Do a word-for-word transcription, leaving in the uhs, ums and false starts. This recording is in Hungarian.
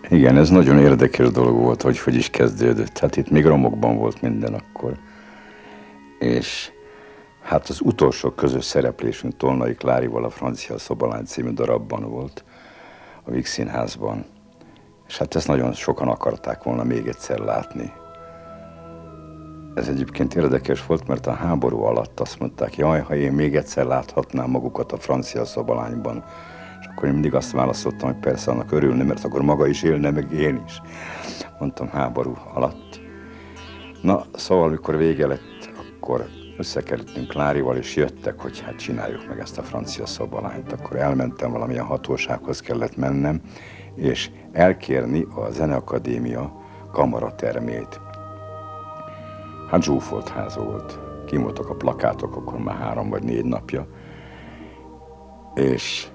Igen, ez nagyon érdekes dolog volt, hogy hogy is kezdődött. Hát itt még romokban volt minden akkor. És hát az utolsó közös szereplésünk Tolnai Klárival a Francia Szobalány című darabban volt, a Víg Színházban. És hát ezt nagyon sokan akarták volna még egyszer látni. Ez egyébként érdekes volt, mert a háború alatt azt mondták, jaj, ha én még egyszer láthatnám magukat a Francia Szobalányban. És akkor én mindig azt válaszoltam, hogy persze annak örülne, mert akkor maga is élne, meg én is. Mondtam, háború alatt. Na, szóval, amikor vége lett, akkor összekerültünk Klárival, és jöttek, hogy hát csináljuk meg ezt a Francia Szobalányt. Akkor elmentem, valamilyen hatósághoz kellett mennem, és elkérni a Zeneakadémia kamaratermét. Hát zsúfolt ház volt. Kim voltak a plakátok, akkor már három vagy négy napja. És